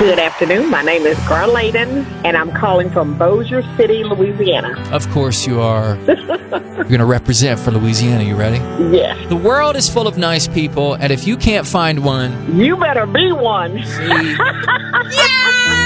Good afternoon. My name is Gar Layden, and I'm calling from Bossier City, Louisiana. Of course you are. You're going to represent for Louisiana. You ready? Yes. The world is full of nice people, and if you can't find one... You better be one. See? Yeah!